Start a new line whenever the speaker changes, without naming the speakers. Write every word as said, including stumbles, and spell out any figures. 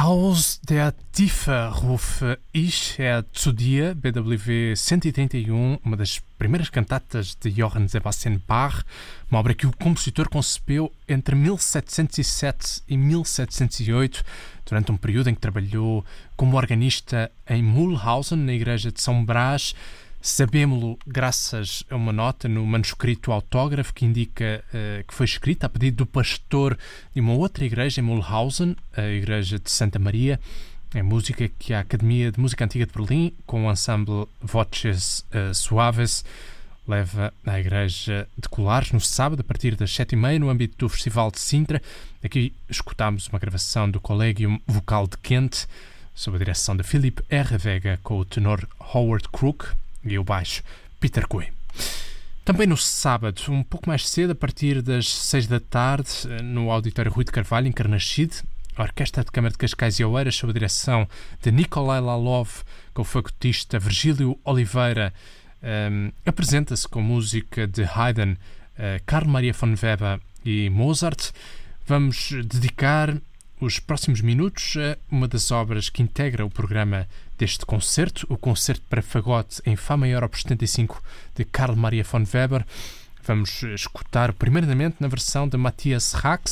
Aus der Tiefe rufe ich Herr zu dir, B W cento e trinta e um, uma das primeiras cantatas de Johann Sebastian Bach, uma obra que o compositor concebeu entre mil setecentos e sete e mil setecentos e oito, durante um período em que trabalhou como organista em Mühlhausen, na igreja de São Brás. Sabemos-lo graças a uma nota no manuscrito autógrafo que indica uh, que foi escrita a pedido do pastor de uma outra igreja em Mühlhausen, a igreja de Santa Maria. É música que a Academia de Música Antiga de Berlim, com o ensemble Voces uh, Suaves, leva à igreja de Colares no sábado, a partir das sete e meia, no âmbito do Festival de Sintra. Aqui escutámos uma gravação do Collegium Vocal de Kent, sob a direção de Philipp R. Vega, com o tenor Howard Crook e o baixo Peter Cui. Também no sábado, um pouco mais cedo, a partir das seis da tarde, no Auditório Rui de Carvalho, em Carnaxide, a Orquestra de Câmara de Cascais e Oeiras, sob a direção de Nikolai Lalov, com o fagotista Virgílio Oliveira, um, apresenta-se com música de Haydn, uh, Carl Maria von Weber e Mozart. Vamos dedicar os próximos minutos a uma das obras que integra o programa deste concerto, o Concerto para Fagote em Fá Maior opus setenta e cinco de Carl Maria von Weber. Vamos escutar primeiramente na versão de Matthias Rax,